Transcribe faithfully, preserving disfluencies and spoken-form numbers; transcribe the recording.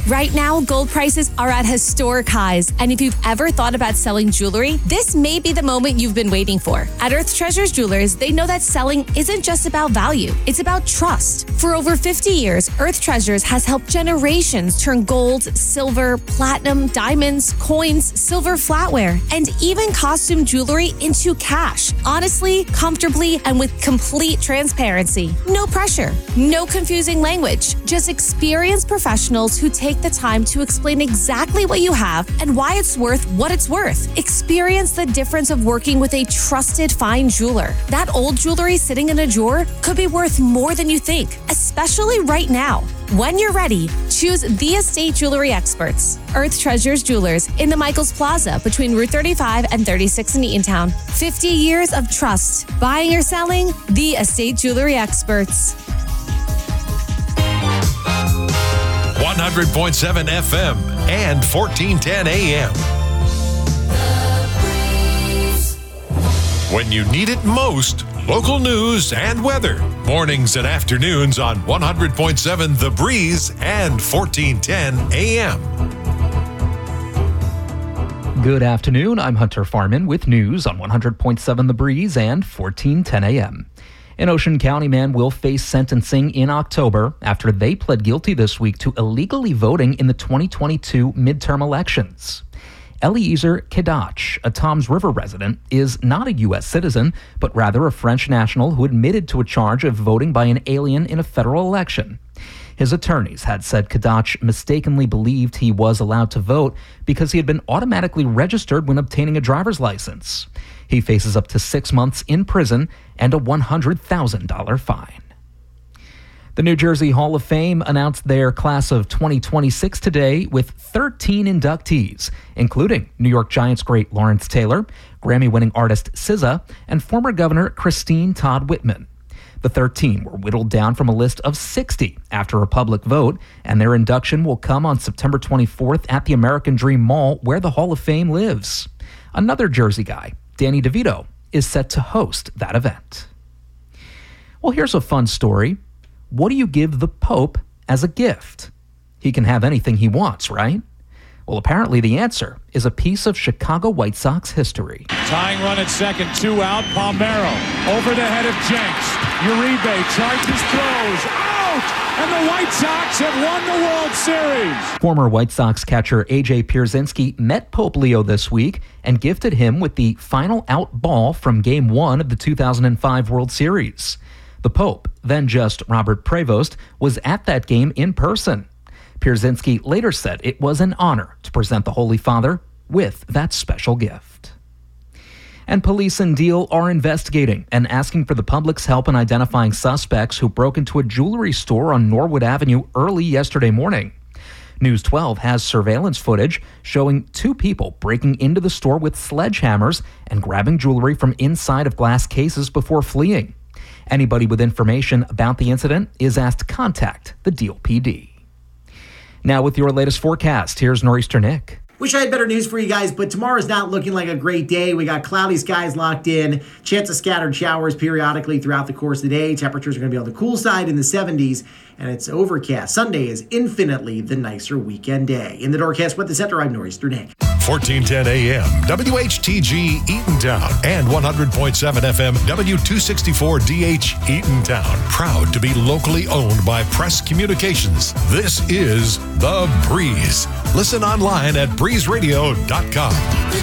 Right now, gold prices are at historic highs, and if you've ever thought about selling jewelry, this may be the moment you've been waiting for. At Earth Treasures Jewelers, they know that selling isn't just about value, it's about trust. For over fifty years, Earth Treasures has helped generations turn gold, silver, platinum, diamonds, coins, silver flatware, and even costume jewelry into cash. Honestly, comfortably, and with complete transparency. No pressure, no confusing language, just experienced professionals who take the time to explain exactly what you have and why it's worth what it's worth. Experience the difference of working with a trusted fine jeweler. That old jewelry sitting in a drawer could be worth more than you think, especially right now. When you're ready, choose the Estate Jewelry Experts. Earth Treasures Jewelers in the Michaels Plaza between Route thirty-five and thirty-six in Eatontown. fifty years of trust. Buying or selling, the Estate Jewelry Experts. one hundred point seven F M and fourteen ten A M. When you need it most, local news and weather. Mornings and afternoons on one hundred point seven The Breeze and fourteen ten A M. Good afternoon. I'm Hunter Farman with news on one hundred point seven The Breeze and fourteen ten A M. An Ocean County man will face sentencing in October after they pled guilty this week to illegally voting in the twenty twenty-two midterm elections. Eliezer Kedach, a Toms River resident, is not a U S citizen, but rather a French national who admitted to a charge of voting by an alien in a federal election. His attorneys had said Kedach mistakenly believed he was allowed to vote because he had been automatically registered when obtaining a driver's license. He faces up to six months in prison and a one hundred thousand dollars fine. The New Jersey Hall of Fame announced their class of twenty twenty-six today with thirteen inductees, including New York Giants great Lawrence Taylor, Grammy-winning artist S Z A, and former Governor Christine Todd Whitman. The thirteen were whittled down from a list of sixty after a public vote, and their induction will come on September twenty-fourth at the American Dream Mall, where the Hall of Fame lives. Another Jersey guy, Danny DeVito, is set to host that event. Well, here's a fun story. What do you give the Pope as a gift? He can have anything he wants, right? Well, apparently the answer is a piece of Chicago White Sox history. Tying run at second, two out. Palmeiro over the head of Jenks. Uribe charges, throws, out! And the White Sox have won the World Series. Former White Sox catcher A J Pierzynski met Pope Leo this week and gifted him with the final out ball from Game one of the two thousand five World Series. The Pope, then just Robert Prevost, was at that game in person. Pierzynski later said it was an honor to present the Holy Father with that special gift. And police in Deal are investigating and asking for the public's help in identifying suspects who broke into a jewelry store on Norwood Avenue early yesterday morning. News twelve has surveillance footage showing two people breaking into the store with sledgehammers and grabbing jewelry from inside of glass cases before fleeing. Anybody with information about the incident is asked to contact the Deal P D. Now with your latest forecast, here's Nor'easter Nick. Wish I had better news for you guys, but tomorrow's not looking like a great day. We got cloudy skies locked in, chance of scattered showers periodically throughout the course of the day. Temperatures are going to be on the cool side in the seventies, and it's overcast. Sunday is infinitely the nicer weekend day. In the Doorcast with the Center, I'm Nor'easter Nick. fourteen ten A M, W H T G Eatontown, and one hundred point seven F M, W two sixty-four D H Eatontown. Proud to be locally owned by Press Communications. This is The Breeze. Listen online at breeze radio dot com.